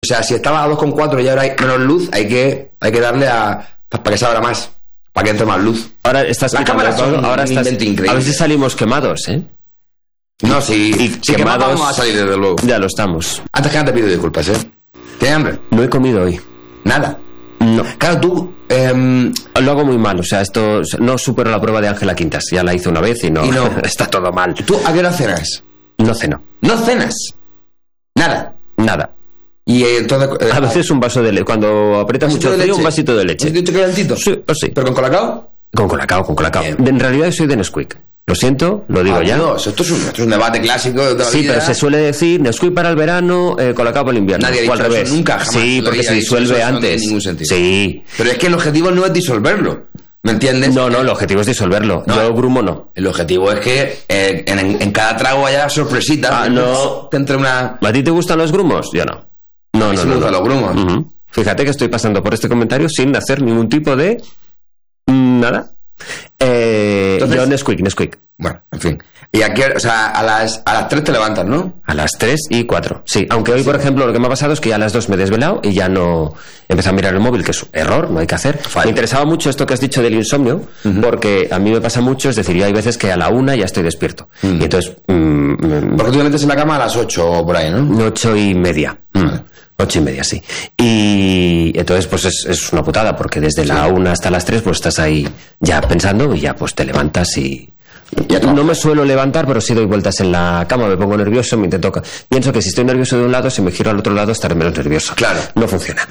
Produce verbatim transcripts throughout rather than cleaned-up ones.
sea, si estaba a dos coma cuatro y ahora hay menos luz, hay que, hay que darle a... para que se abra más, para que entre más luz. Ahora estás... Las cámaras son ahora un estás, invento increíble. a ver si salimos quemados, ¿eh? No, si, y si quemados vamos a salir, desde luego. Ya lo estamos. Antes que nada te pido disculpas, ¿eh? ¿Tienes hambre? No he comido hoy. Nada. No. Claro, tú... Eh, lo hago muy mal, o sea, esto no supero la prueba de Ángela Quintas. Ya la hice una vez y no, y no. Está todo mal. ¿Tú a qué hora cenas? No ceno. ¿No cenas? Nada. Nada. Y eh, entonces... Eh, a veces un vaso de leche. Cuando aprieta mucho frío, un vasito de leche. ¿Un vasito calentito? Sí, pues sí. ¿Pero con colacao? Con colacao, con colacao. Bien. En realidad soy de Nesquik. Lo siento, lo digo ah, ya. Dios, esto, es un, esto es un debate clásico de toda la Sí, vida. Pero se suele decir Nesquik para el verano, eh, colacao para el invierno. Nadie ha dicho o al revés. Eso nunca, jamás. Sí, porque se disuelve eso, antes. No tiene ningún sentido. Sí. Pero es que el objetivo no es disolverlo. ¿Me entiendes? No, no, el objetivo es disolverlo. No, Yo grumo no. El objetivo es que eh, en, en cada trago haya sorpresitas. Ah, no. Te entre una... ¿A ti te gustan los grumos? Yo no. No, a mí no, sí no. me gustan no. los grumos. Uh-huh. Fíjate que estoy pasando por este comentario sin hacer ningún tipo de... Nada. Eh, Entonces, yo Nesquik, Nesquik. Bueno, en fin. Y aquí, o sea, a las, a las tres te levantas, ¿no? A las tres y cuatro, sí. Aunque hoy, sí. por ejemplo, lo que me ha pasado es que ya a las dos me he desvelado y ya no empecé a mirar el móvil, que es un error, no hay que hacer. Fallo. Me interesaba mucho esto que has dicho del insomnio, uh-huh. porque a mí me pasa mucho, es decir, yo hay veces que a la una ya estoy despierto. Uh-huh. Y entonces... Mmm, porque tú te metes en la cama a las ocho o por ahí, ¿no? Ocho y media. Mm. Ocho y media, sí. Y entonces, pues es, es una putada, porque desde sí. la una hasta las tres, pues estás ahí ya pensando y ya pues te levantas y... Ya no me suelo levantar, pero sí doy vueltas en la cama, me pongo nervioso, me intento... Pienso que si estoy nervioso de un lado, si me giro al otro lado, estaré menos nervioso. Claro. No funciona.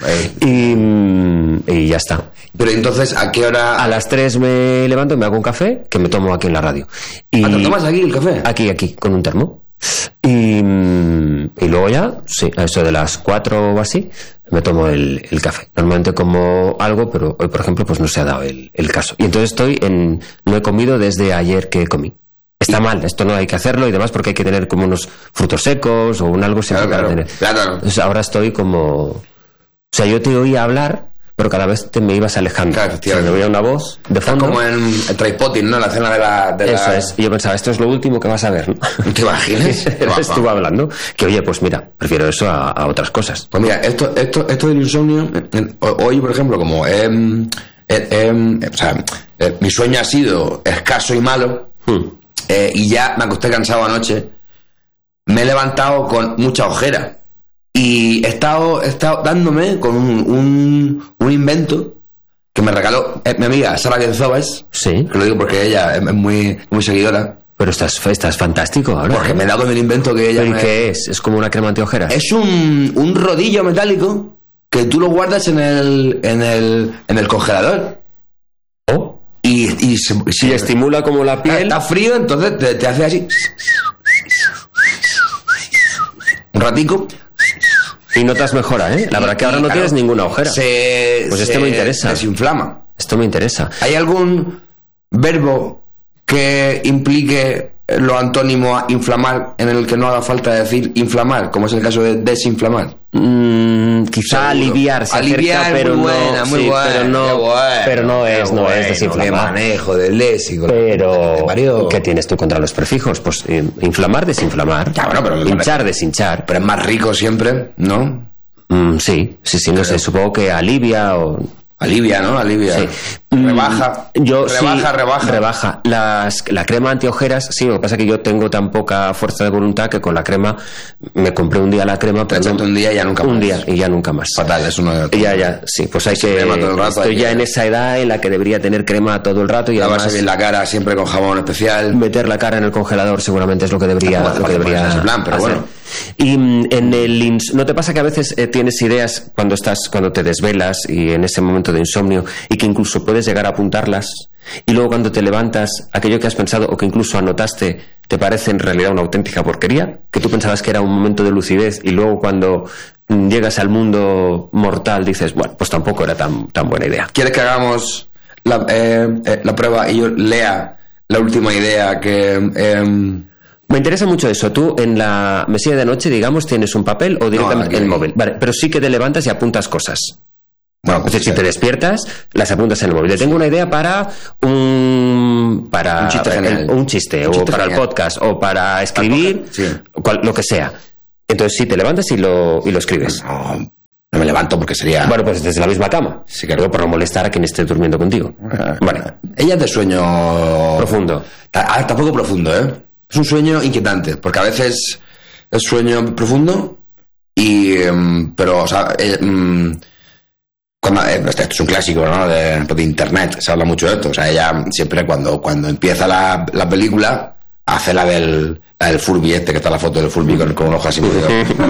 Y, y ya está. Pero entonces, ¿a qué hora...? A las tres me levanto, me hago un café, que me tomo aquí en la radio. Y... ¿Ah, te tomas aquí el café? Aquí, aquí, con un termo. Y, y luego ya, sí, a eso de las cuatro o así, me tomo el, el café. Normalmente como algo, pero hoy, por ejemplo, pues no se ha dado el, el caso. Y entonces estoy en... No he comido desde ayer que comí. Está mal, esto no hay que hacerlo y demás porque hay que tener como unos frutos secos o un algo siempre claro, para claro, tener. Claro. Entonces ahora estoy como... O sea, yo te oía hablar, pero cada vez te me ibas alejando. Claro, o sea, me oía una voz de fondo. Como en el Trainspotting, ¿no? La escena de la... De Eso la... es. Y yo pensaba, esto es lo último que vas a ver, ¿no? ¿Te imaginas? Estuve hablando. Que oye, pues mira, prefiero eso a, a otras cosas. Pues mira, esto, esto, esto del insomnio, hoy, por ejemplo, como eh, eh, eh, o sea, eh, mi sueño ha sido escaso y malo, hmm. eh, y ya me acosté cansado anoche, me he levantado con mucha ojera. Y he estado, he estado dándome con un, un, un invento que me regaló eh, mi amiga Sara Genzovas. Sí. Que lo digo porque ella es muy, muy seguidora. Pero estás, estás fantástico ahora. Porque me he dado con el invento que ella ¿Pero me... qué es? ¿Es como una crema antiojeras? Es un, un rodillo metálico que tú lo guardas en el, en el, en el congelador. ¿Oh? Y, y se, si estimula como la piel... Está frío, entonces te, te hace así... Un ratico... Y notas mejora, ¿eh? La verdad que ahora no claro, tienes ninguna ojera. Se, pues se esto me interesa. Desinflama. Esto me interesa. ¿Hay algún verbo que implique lo antónimo a inflamar en el que no haga falta decir inflamar, como es el caso de desinflamar? Mm, quizá Seguro. aliviar, se aliviar, acerca, pero muy buena, no, muy sí, buena, pero no, bueno, pero no es, no bueno, es desinflamar. Qué manejo del léxico. Pero ¿qué tienes tú contra los prefijos? Pues inflamar, desinflamar. Ya, bueno, pero hinchar, deshinchar. Pero es más rico siempre, ¿no? Mm, sí, sí, sí, no sé, supongo que alivia o... Alivia, ¿no? Alivia. Sí. Rebaja. Yo, rebaja, sí, rebaja. Rebaja. Las, la crema antiojeras, sí, lo que pasa es que yo tengo tan poca fuerza de voluntad que con la crema me compré un día la crema, pero no, un día y ya nunca más. Un día y ya nunca más. Fatal, es uno de otro. Ya, ya, sí, pues hay que... Crema todo el rato, estoy ya que... en esa edad en la que debería tener crema todo el rato y lavarse además... bien la cara siempre con jabón especial. Meter la cara en el congelador seguramente es lo que debería, lo que debería ese plan, pero hacer. Bueno. Y en el ¿no te pasa que a veces eh, tienes ideas cuando estás cuando te desvelas y en ese momento de insomnio y que incluso puedes llegar a apuntarlas y luego cuando te levantas aquello que has pensado o que incluso anotaste te parece en realidad una auténtica porquería, que tú pensabas que era un momento de lucidez y luego cuando llegas al mundo mortal dices, bueno, pues tampoco era tan, tan buena idea? ¿Quieres que hagamos la, eh, eh, la prueba y yo lea la última idea que... Eh, Me interesa mucho eso. Tú en la mesilla de noche, digamos, tienes un papel o directamente en el móvil. Vale, pero sí que te levantas y apuntas cosas. Bueno, pues si te despiertas, las apuntas en el móvil. Yo tengo una idea para un para un chiste, el, un chiste un o chiste para genial. El podcast o para escribir, sí. cual, lo que sea. Entonces sí te levantas y lo y lo escribes. No, No me levanto porque sería... Bueno, pues desde la misma cama. Sí, claro. Luego por no molestar a quien esté durmiendo contigo. Bueno, ella es de sueño... Profundo. Ah, tampoco profundo, ¿eh? Es un sueño inquietante, porque a veces es sueño profundo y... Um, pero, o sea... Eh, um, cuando, eh, esto es un clásico, ¿no? De, de internet, se habla mucho de esto. O sea, ella siempre cuando, cuando empieza la, la película... hace la del, la del Furby este, que está la foto del Furby con, con un ojo así muy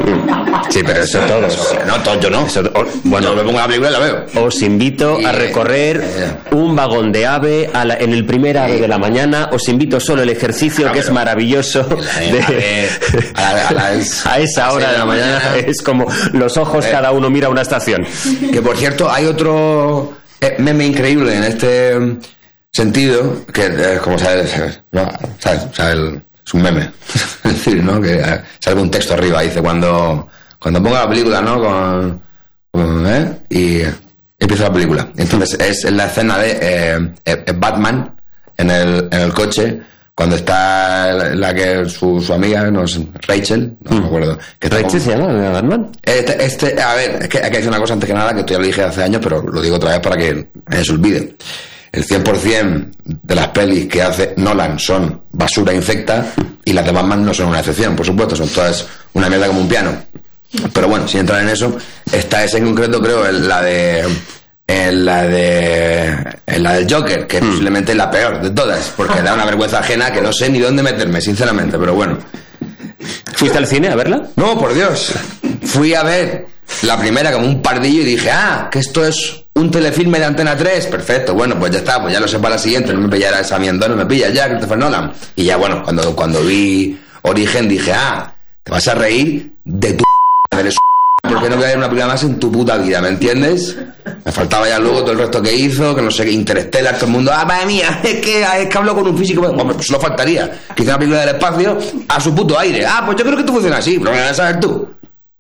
Sí, pero eso todos. No, todos yo no. Eso, o, bueno, yo me pongo la película y la veo. Os invito y, a recorrer eh, un vagón de AVE a la, en el primer AVE sí. de la mañana. Os invito solo el ejercicio, claro, que es maravilloso. De, a, la, a, la, a esa hora de la mañana, mañana es como los ojos, eh, cada uno mira una estación. Que por cierto, hay otro meme increíble en este sentido, que es como sabes, ¿no? ¿Sabes? O sea, el, es un meme. Es decir, ¿no? Que sale un texto arriba, dice, cuando, cuando ponga la película, ¿no? Con, con, ¿eh? Y empieza la película. Entonces es la escena de eh, eh, Batman en el, en el coche, cuando está la, la que su, su amiga, no es Rachel, no mm. me acuerdo. Que ¿Rachel se llama Batman? Este, este, a ver, es que hay que decir una cosa antes que nada, que esto ya lo dije hace años, pero lo digo otra vez para que me se olvide. El cien por ciento de las pelis que hace Nolan son basura infecta y las de Batman no son una excepción, por supuesto, son todas una mierda como un piano. Pero bueno, sin entrar en eso, esta es en concreto, creo, en la de en la de en la del Joker, que mm. posiblemente es la peor de todas, porque da una vergüenza ajena que no sé ni dónde meterme, sinceramente, pero bueno. ¿Fuiste al cine a verla? No, por Dios. Fui a ver la primera como un pardillo y dije, ah, que esto es un telefilme de Antena tres, perfecto, bueno, pues ya está, pues ya lo sé para la siguiente, no me pillará esa miendona, no me pilla ya, Christopher Nolan. Y ya bueno, cuando, cuando vi Origen dije, ah, te vas a reír de tu de su porque no voy a ver una película más en tu puta vida, ¿me entiendes? Me faltaba ya luego todo el resto que hizo, que no sé qué, Interstellar, todo el mundo, ah, madre mía, es que, es que hablo con un físico, bueno, pues solo faltaría que hizo una película del espacio a su puto aire, ah, pues yo creo que esto funciona así, pero me vas a saber tú.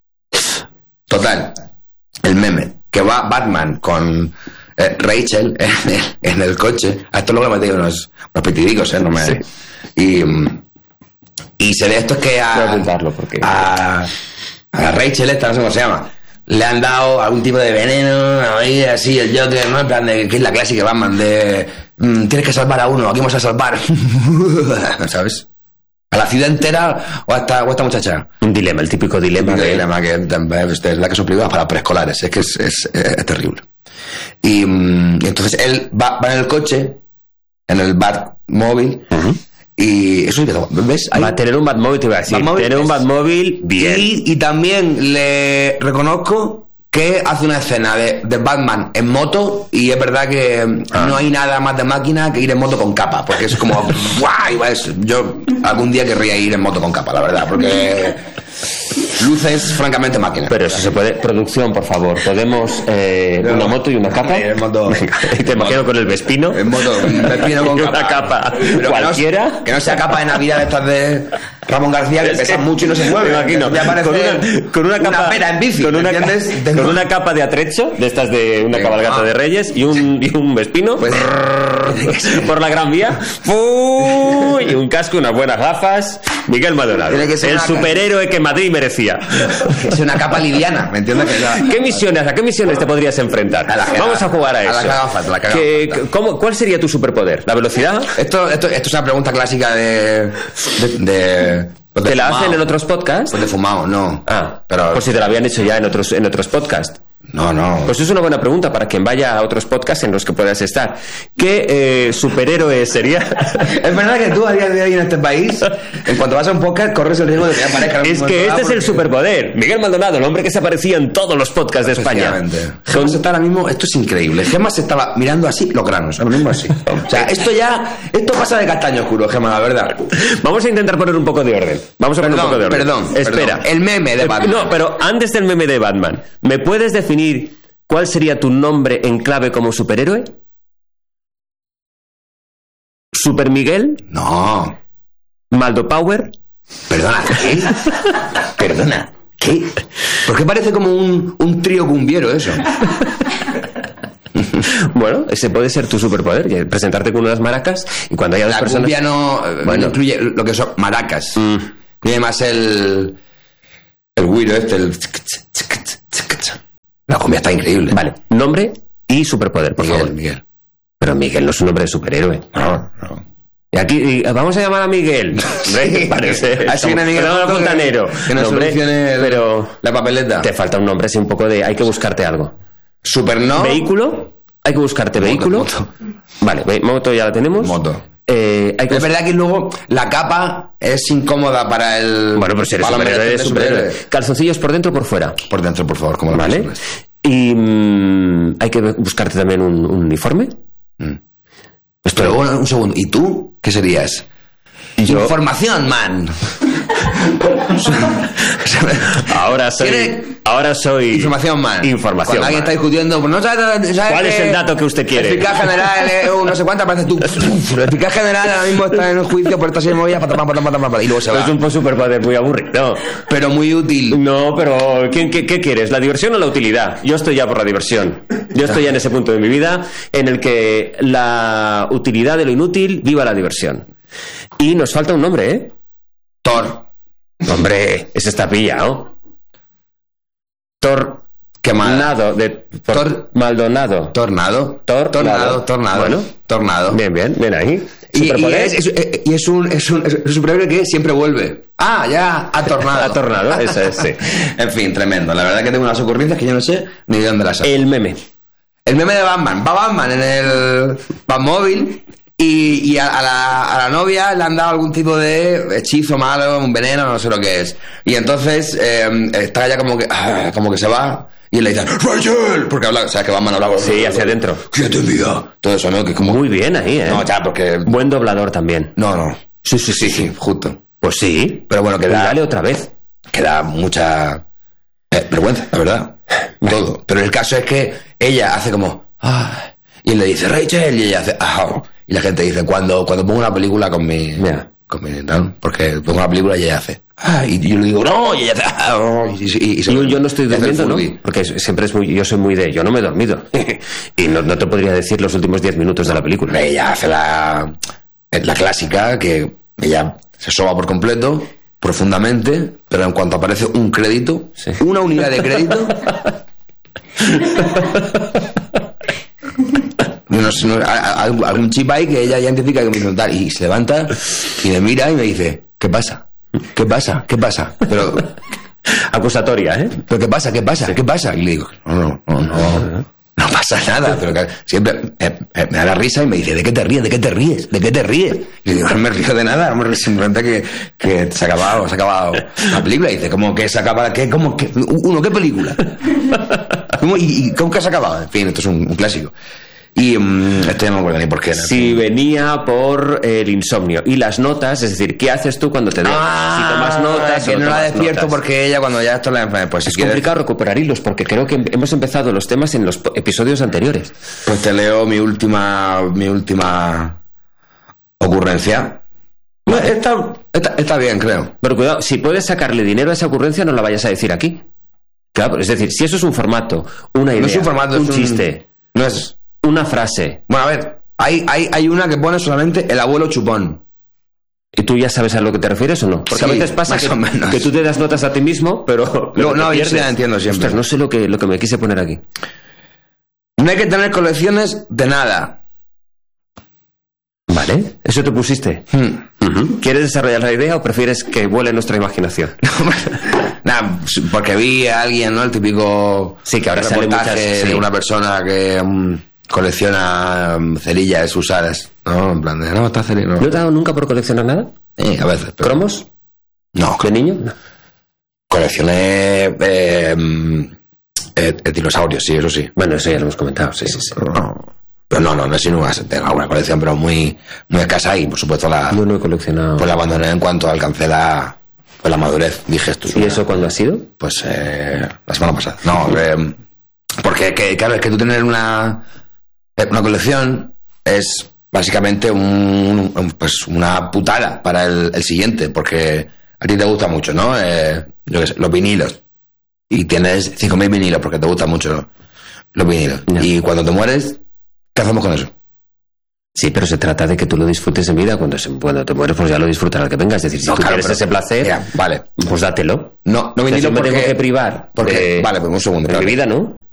Total, el meme, que va Batman con eh, Rachel en el, en el coche, a esto luego le metí unos, unos petidicos, ¿eh? No me... Sí. Y, y se ve esto es que a... Voy a apuntarlo porque... A, a Rachel esta, no sé cómo se llama, le han dado algún tipo de veneno, ahí así, el Joker, ¿no? En plan de, que es la clásica Batman de mmm, tienes que salvar a uno, aquí vamos a salvar, ¿sabes? A la ciudad entera o a esta, o a esta muchacha. Un dilema, el típico dilema. Un de... dilema que es la que son privadas para preescolares, es que es, es, es terrible. Y, y entonces él va, va en el coche, en el Batmóvil, uh-huh. Y eso ¿ves? Va a tener un Batmóvil, te iba a decir. Batmóvil tener es... un Batmóvil bien. Y, y también le reconozco que hace una escena de, de Batman en moto y es verdad que ah. no hay nada más de máquina que ir en moto con capa, porque es como guay, yo algún día querría ir en moto con capa, la verdad, porque luces francamente máquina. Pero eso se puede, producción, por favor, podemos eh, no, una moto y una capa. En moto, Venga, te imagino con el Vespino. En moto, un Vespino con una capa, capa. Pero cualquiera. Que no, que no sea capa de Navidad estas de Ramón García que pesan mucho y no se mueve. Me imagino. Con una, con una capa, una pera en bici, con una, con una capa de atrecho, de estas de una Venga, cabalgata ah. de Reyes y un, y un Vespino pues, por la Gran Vía. Y un casco, unas buenas gafas. Miguel Maldonado, el superhéroe ca- que Madrid merecía. Es una capa liviana, ¿me entiendes? ¿Qué misiones, ¿A qué misiones te podrías enfrentar? A la que, Vamos a jugar a, a eso. A la cagafata, la ¿Qué, cómo, ¿Cuál sería tu superpoder? ¿La velocidad? Esto, esto, esto es una pregunta clásica de... de, de ¿Te de la fumado. Hacen en otros podcasts? Pues de fumado, no. Ah, pero... Pues si te la habían hecho ya en otros, en otros podcasts. No, no. Pues es una buena pregunta para quien vaya a otros podcasts en los que puedas estar. ¿Qué eh, superhéroe sería? Es verdad que tú a día de hoy en este país, en cuanto vas a un podcast, corres el riesgo de que aparezca. Es que este es el superpoder. Miguel Maldonado, el hombre que se aparecía en todos los podcasts de España. Gemas está ahora mismo, esto es increíble. Gemas se estaba mirando así los granos, ahora mismo así. O sea, esto ya, esto pasa de castaño oscuro, Gemas, la verdad. Vamos a intentar poner un poco de orden. Vamos a poner perdón, un poco de orden. Perdón, espera. Perdón. El meme de Batman. No, pero antes del meme de Batman, ¿me puedes definir cuál sería tu nombre en clave como superhéroe? ¿Super Miguel? No. ¿Maldo Power? Perdona, ¿qué? Perdona, ¿qué? ¿Por qué parece como un, un trío cumbiero eso? Bueno, ese puede ser tu superpoder, presentarte con unas maracas y cuando haya dos la personas... La cumbia no, bueno. no incluye lo que son maracas. Mm. Incluye más el... el güiro este, el... La cumbia está increíble. Vale, nombre y superpoder, por Miguel, favor. Miguel. Pero Miguel no es un nombre de superhéroe. No, no. Y aquí y vamos a llamar a Miguel. ¿Qué parece? Así viene Miguel Estamos- fontanero. Que nos Nombre, solucione el- pero la papeleta. te falta un nombre así un poco de... Hay que buscarte algo. Super no. ¿Vehículo? Hay que buscarte Moto, vehículo. moto. Vale, ve- moto ya la tenemos. Moto. Eh, hay que Es bus- verdad que luego la capa es incómoda para el. Bueno, pero si eres para la superhéroe, eres mediación de superhéroe. Calzoncillos por dentro o por fuera. Por dentro, por favor, como la Vale. personas. Y mm, hay que buscarte también un, un uniforme. Mm. Esto- Pero bueno, un segundo. ¿Y tú qué serías? Yo- Información, man. Ahora soy. ¿Quiere- Ahora soy. Información, man. Información. Cuando alguien man. está discutiendo, pues no sabes, sabes ¿Cuál es que el dato que usted quiere? El fiscal general es un no sé cuántas veces tú. El fiscal general ahora mismo está en un juicio por esta serie de movidas, patapam, patapam, patapam, y luego se va. Es un superpoder muy aburrido. Pero muy útil. No, pero ¿quién, qué, qué quieres? ¿La diversión o la utilidad? Yo estoy ya por la diversión. Yo estoy ya en ese punto de mi vida en el que la utilidad de lo inútil viva la diversión. Y nos falta un nombre, ¿eh? Thor. Hombre, ese está pillado. Tor... Qué mal. Nado, de... por- Tor- Maldonado. Tornado. Tor- Tornado. nado. Tornado. Bueno. Tornado. Bien, bien, bien ahí. Y, y Superpoder. es, es- es- y es un, es un, es un superhéroe que siempre vuelve. Ah, ya, ha tornado. Ha tornado, eso es, sí. En fin, tremendo. La verdad que tengo unas ocurrencias que yo no sé ni de dónde las saco. El meme. El meme de Batman. Va Batman en el Batmóvil y, y a, a la, a la novia le han dado algún tipo de hechizo malo, un veneno, no sé lo que es. Y entonces eh, está ya como que, ah, como que se va y él le dice, ¡Rachel! Porque habla, o sea, que Batman habla. Sí, hacia adentro. ¿Qué te envía? Todo eso, ¿no? Que es como... Muy bien ahí, ¿eh? No, ya, porque... Buen doblador también. No, no. Sí, sí, sí, sí, justo. Pues sí. Pero bueno, que Pues da, dale otra vez. que da mucha eh, vergüenza, la verdad. Todo. Pero el caso es que ella hace como... "Ah", y él le dice, Rachel, y ella hace... "Ah". Y la gente dice, cuando, cuando pongo una película con mi... Ya. Con mi tal, porque pongo una película y ella hace... "Ah", y yo le digo, no, y ella hace... "Ah", y, y- y se- Yo, yo no estoy y hace el durmiendo, ¿no? Furby. Porque es- siempre es muy... Yo soy muy de... Yo no me he dormido. Y no, no te podría decir los últimos diez minutos de la película. Ella hace la, la clásica, que ella se soba por completo, profundamente, pero en cuanto aparece un crédito, Sí. una unidad de crédito... no sé, no, a- a- algún chip ahí que ella ya identifica que me dice tal, y se levanta y me mira y me dice, ¿qué pasa? ¿Qué pasa? ¿Qué pasa? Pero, Acusatoria, ¿eh? ¿pero qué pasa? ¿Qué pasa? ¿Qué pasa? Y le digo, no, no, no, no, no pasa nada. Pero que siempre eh, eh, me da la risa y me dice, ¿de qué te ríes? ¿De qué te ríes? ¿De qué te ríes? Y le digo, no me río de nada, no me río, simplemente que, que se ha acabado, se ha acabado la película. Y dice, ¿cómo que se acaba? ¿Qué? ¿Cómo que? Uno, ¿qué película? ¿Cómo, y, y cómo que se ha acabado? En fin, esto es un, un clásico. Y um, esto ya no me acuerdo ni por qué era. Si venía por eh, el insomnio. Y las notas, es decir, ¿qué haces tú cuando te duermes? Ah, si tomas notas que o no la tomas despierto notas. porque ella cuando ya esto la... Pues si Es quieres, complicado recuperar hilos porque creo que hemos empezado los temas en los po- episodios anteriores. pues te leo mi última mi última ocurrencia. No, está, está, está bien, creo. Pero cuidado, si puedes sacarle dinero a esa ocurrencia, no la vayas a decir aquí. Claro, es decir, si eso es un formato, una idea, No es un formato, un es un- chiste, No es... una frase, Bueno, a ver, hay, hay, hay una que pone solamente el abuelo chupón. ¿y tú ya sabes a lo que te refieres o no? Porque Sí, a veces pasa más que, o menos. que tú te das notas a ti mismo, pero... No, pero te no, yo pierdes. sí la entiendo siempre. Ostras, no sé lo que, lo que me quise poner aquí. No hay que tener colecciones de nada. ¿Vale? ¿Eso te pusiste? Hmm. Ujú. ¿Quieres desarrollar la idea o prefieres que vuele nuestra imaginación? Nada, porque vi a alguien, ¿no? El típico Sí, que ahora sale reportaje muchas- sí. de una persona que mm, colecciona mm, cerillas usadas, ¿no? En plan de, no, está cerilla, no. ¿No te ha dado nunca por coleccionar nada? Sí, a veces. pero- ¿Cromos? No, ¿De niño? No. coleccioné eh, mm, eh, eh, dinosaurios, sí, eso sí. Bueno, eso ya lo hemos comentado, sí, sí, sí. No, pero no, no, no es sino una, tengo una colección, pero muy, muy escasa y por supuesto la, Yo no he coleccionado. pues la abandoné en cuanto alcancé la, pues la madurez. Dije esto. es ¿Y una- eso cuándo ha sido? Pues eh, la semana pasada. No, eh, porque que, claro, es que tú tener una, eh, una colección es básicamente un, un- pues una putada para el, el siguiente, porque a ti te gusta mucho, ¿no? Eh, yo qué sé, los vinilos. Y tienes cinco mil vinilos porque te gustan mucho los vinilos. Ya. Y cuando te mueres, ¿qué hacemos con eso? Sí, pero se trata de que tú lo disfrutes en vida. Cuando, se, cuando te mueres, pues ya lo disfrutarás al que vengas. Es decir, si No, tú claro, quieres pero- ese placer, Mira, vale. pues dátelo. No, no O sea, vinilo yo me porque... tengo que privar. porque- de- vale, pues un segundo. de claro. mi vida, ¿no?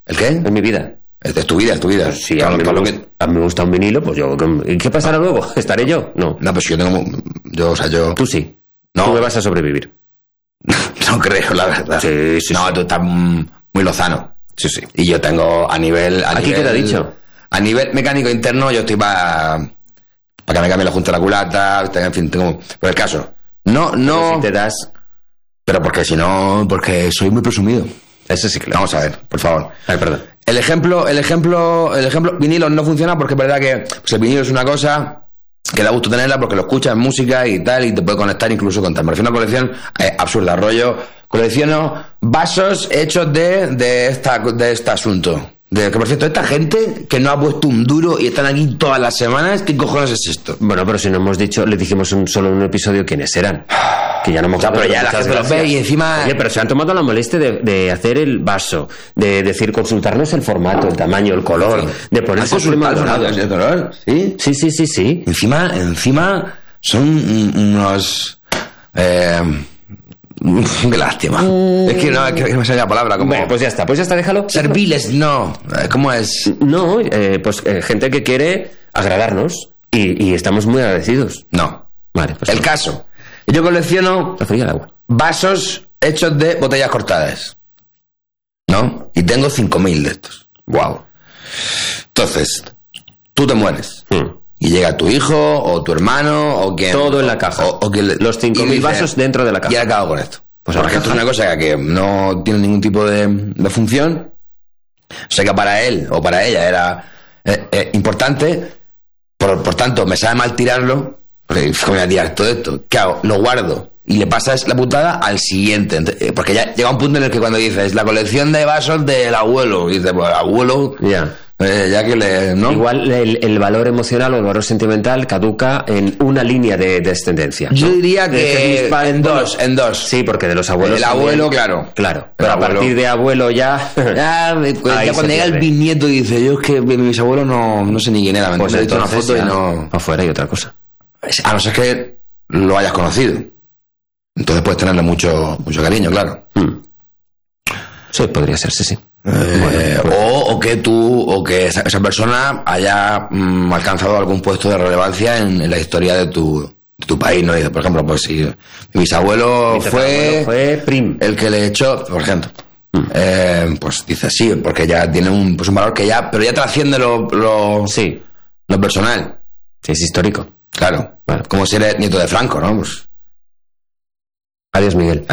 ¿El qué? En mi vida. Es, es tu vida, es tu vida. Sí, Claro, a, mí claro me, que- a mí me gusta un vinilo, pues yo... ¿Y qué pasará luego? ¿Estaré yo? No. No, pues yo tengo... Yo, o sea, yo... Tú sí. No. Tú me vas a sobrevivir. No creo, la verdad. Sí, sí, No, sí. tú estás mm, muy lozano. Sí, sí. Y yo tengo a nivel... A ¿Aquí nivel, queda dicho? A nivel mecánico interno, yo estoy para... Para que me cambie la junta de la culata, en fin, tengo... Por el caso, no, no... Si te das... Pero porque si no... Porque soy muy presumido. Eso sí que lo... Vamos a ver, por favor. Ay, perdón. El ejemplo, el ejemplo, el ejemplo, vinilo no funciona porque es verdad que pues el vinilo es una cosa que da gusto tenerla porque lo escuchas en música y tal, y te puede conectar incluso con tal. Me refiero a una colección eh, absurda, rollo, colecciono vasos hechos de, de esta, de este asunto. De que, por cierto, esta gente que no ha puesto un duro y están aquí todas las semanas, ¿qué cojones es esto? Bueno, pero si no hemos dicho, le dijimos un, solo en un episodio quiénes eran. Que ya no me Ya, acuerdo. pero ya la Muchas gente los gracias. ve y encima- Oye, pero se han tomado la molestia de, de hacer el vaso, de decir, consultarnos el formato, el tamaño, el color, de poner ¿Has su prima consultado dorado. el color? ¿Sí? Sí, sí, sí, sí. Encima, encima son un- unos... Eh, qué lástima. Es que no, es que no me sale la palabra. Como Bueno, pues ya está, pues ya está, déjalo. serviles, no. Eh, ¿Cómo es? No, eh, pues eh, gente que quiere agradarnos y, y estamos muy agradecidos. No. Vale, pues El caso. Yo colecciono refería al agua. vasos hechos de botellas cortadas. ¿No? Y tengo cinco mil de estos. Wow. Entonces, tú te mueres. Hmm. Y llega tu hijo o tu hermano o quien... Todo en la caja. O, o que le- Los cinco y mil dice, vasos dentro de la caja. Y ahora acabo con esto. Pues Porque a la esto es caja. una cosa que no tiene ningún tipo de, de función. Sé que para él o para ella era eh, eh, importante. Por, por tanto, me sabe mal tirarlo. Porque ¿cómo voy a tirar todo esto? ¿Qué hago? Lo guardo. Y le pasas la putada al siguiente. Ent- eh, Porque ya llega un punto en el que cuando dices la colección de vasos del abuelo. Y dices, pues el abuelo... Ya. eh, ya que le... ¿no? Igual el, el valor emocional o el valor sentimental caduca en una línea de descendencia. Yo ¿no? diría De que mis padres- en dos, bueno, en dos. Sí, porque de los abuelos. El también- abuelo, claro. Claro. El Pero a abuelo. partir de abuelo ya. Ya, pues, Ahí ya se cuando llega el pierde. bisnieto dice, yo es que mi mi bisabuelo no, no sé ni quién era, me Pues he visto una entonces foto y ya no... afuera hay otra cosa. A no ser que lo hayas conocido. Entonces puedes tenerle mucho, mucho cariño, claro. Hmm. Sí, podría ser, sí, sí. Eh, o, o que tú, o que esa, esa persona haya mm, alcanzado algún puesto de relevancia en, en la historia de tu, de tu país, ¿no? Y, por ejemplo, pues si mi bisabuelo Mi fue, tatarabuelo fue prim. el que le echó, por ejemplo, eh, pues dices sí, porque ya tiene un, pues un valor que ya, pero ya trasciende lo, lo, Sí, lo personal. sí, es histórico. Claro. Vale. Como si eres nieto de Franco, ¿no? Pues, Adiós, Miguel. adiós.